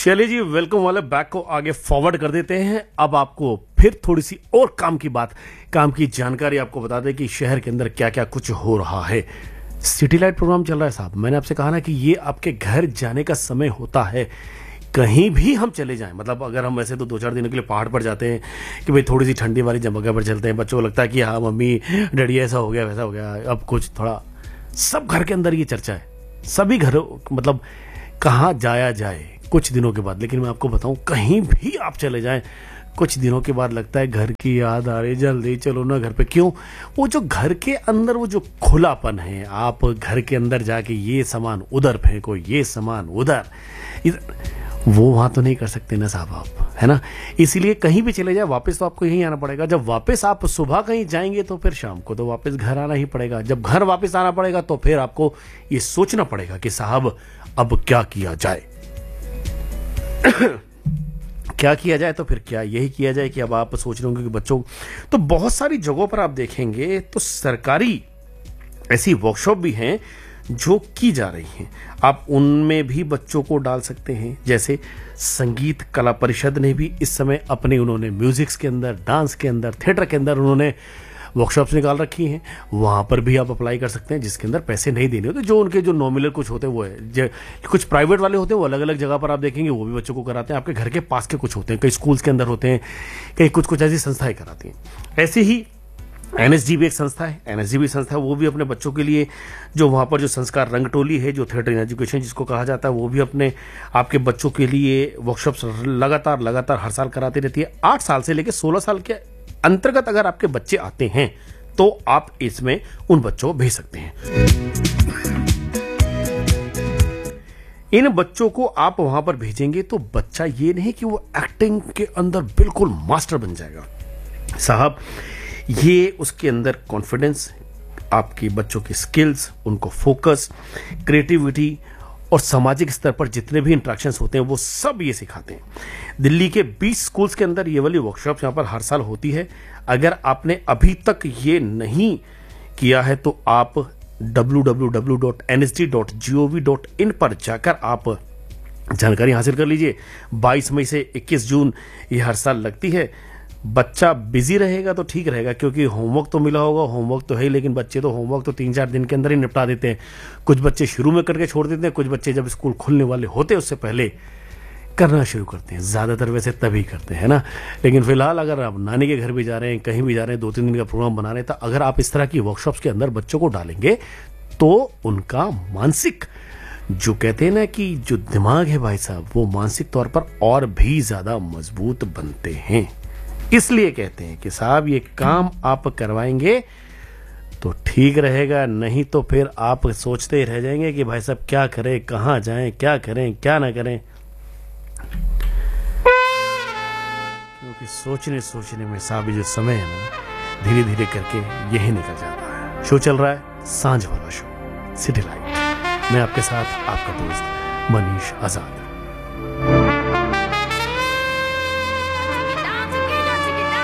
चलिए जी, वेलकम वाले बैक को आगे फॉरवर्ड कर देते हैं। अब आपको फिर थोड़ी सी और काम की जानकारी आपको बता दें कि शहर के अंदर क्या क्या कुछ हो रहा है। सिटी लाइट प्रोग्राम चल रहा है साहब। मैंने आपसे कहा ना कि ये आपके घर जाने का समय होता है। कहीं भी हम चले जाएं, मतलब अगर हम वैसे तो 2-4 दिनों के लिए पहाड़ पर जाते हैं कि भाई थोड़ी सी ठंडी वाली जगह पर चलते हैं, बच्चों को लगता है कि हाँ मम्मी डैडी ऐसा हो गया वैसा हो गया, अब कुछ थोड़ा सब घर के अंदर ये चर्चा है। सभी घरों मतलब कहाँ जाया जाए कुछ दिनों के बाद। लेकिन मैं आपको बताऊं, कहीं भी आप चले जाएं कुछ दिनों के बाद लगता है घर की याद आ रही, जल्दी चलो ना घर पे। क्यों? वो जो घर के अंदर वो जो खुलापन है, आप घर के अंदर जाके ये सामान उधर फेंको, ये सामान उधर, वो वहां तो नहीं कर सकते ना साहब आप, है ना। इसीलिए कहीं भी चले जाए वापस तो आपको यहीं आना पड़ेगा। जब वापस आप सुबह कहीं जाएंगे तो फिर शाम को तो वापस घर आना ही पड़ेगा। जब घर वापस आना पड़ेगा तो फिर आपको ये सोचना पड़ेगा कि साहब अब क्या किया जाए। क्या किया जाए? तो फिर क्या यही किया जाए कि अब आप सोच रहे होंगे कि बच्चों, तो बहुत सारी जगहों पर आप देखेंगे तो सरकारी ऐसी वर्कशॉप भी हैं जो की जा रही हैं। आप उनमें भी बच्चों को डाल सकते हैं। जैसे संगीत कला परिषद ने भी इस समय अपने उन्होंने म्यूजिक्स के अंदर, डांस के अंदर, थिएटर के अंदर उन्होंने वर्कशॉप्स निकाल रखी हैं। वहां पर भी आप अप्लाई कर सकते हैं, जिसके अंदर पैसे नहीं देने होते। जो उनके जो नॉमिनल कुछ होते हैं वो है। कुछ प्राइवेट वाले होते हैं, वो अलग अलग जगह पर आप देखेंगे वो भी बच्चों को कराते हैं। आपके घर के पास के कुछ होते हैं, कई स्कूल्स के अंदर होते हैं, कई कुछ ऐसी संस्थाएं कराती हैं। ऐसे ही एनएसजी भी एक संस्था है। एनएसजी संस्था वो भी अपने बच्चों के लिए जो वहां पर जो संस्कार रंगटोली है, जो थिएटर इन एजुकेशन जिसको कहा जाता है, वो भी अपने आपके बच्चों के लिए वर्कशॉप्स लगातार हर साल कराती रहती है। 8 साल से लेकर 16 साल के अंतर्गत अगर आपके बच्चे आते हैं तो आप इसमें उन बच्चों को भेज सकते हैं। इन बच्चों को आप वहां पर भेजेंगे तो बच्चा ये नहीं कि वो एक्टिंग के अंदर बिल्कुल मास्टर बन जाएगा साहब। ये उसके अंदर कॉन्फिडेंस, आपके बच्चों की स्किल्स, उनको फोकस, क्रिएटिविटी और सामाजिक स्तर पर जितने भी इंटरेक्शंस होते हैं वो सब ये सिखाते हैं। दिल्ली के 20 स्कूल्स के अंदर ये वाली वर्कशॉप यहां पर हर साल होती है। अगर आपने अभी तक ये नहीं किया है तो आप www.nsd.gov.in पर जाकर आप जानकारी हासिल कर लीजिए। 22 मई से 21 जून ये हर साल लगती है। बच्चा बिजी रहेगा तो ठीक रहेगा, क्योंकि होमवर्क तो मिला होगा, होमवर्क तो है, लेकिन बच्चे तो होमवर्क तो 3-4 दिन के अंदर ही निपटा देते हैं। कुछ बच्चे शुरू में करके छोड़ देते हैं, कुछ बच्चे जब स्कूल खुलने वाले होते हैं उससे पहले करना शुरू करते हैं। ज्यादातर वैसे तभी करते हैं ना। लेकिन फिलहाल अगर आप नानी के घर भी जा रहे हैं, कहीं भी जा रहे हैं, 2-3 दिन का प्रोग्राम बना रहे हैं, तो अगर आप इस तरह की वर्कशॉप्स के अंदर बच्चों को डालेंगे तो उनका मानसिक जो कहते हैं ना कि जो दिमाग है भाई साहब, वो मानसिक तौर पर और भी ज्यादा मजबूत बनते हैं। इसलिए कहते हैं कि साहब ये काम आप करवाएंगे तो ठीक रहेगा, नहीं तो फिर आप सोचते ही रह जाएंगे कि भाई साहब क्या करें, कहां जाएं, क्या करें, क्या ना करें। क्योंकि सोचने में साहब जो समय है ना, धीरे धीरे करके यही निकल जाता है। शो चल रहा है सांझ वाला शो सिटी लाइट। मैं आपके साथ आपका दोस्त मनीष आजाद।